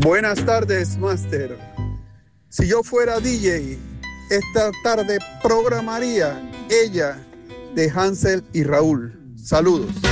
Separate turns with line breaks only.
Buenas tardes, Master. Si yo fuera DJ, esta tarde programaría Ella de Hansel y Raúl. Saludos.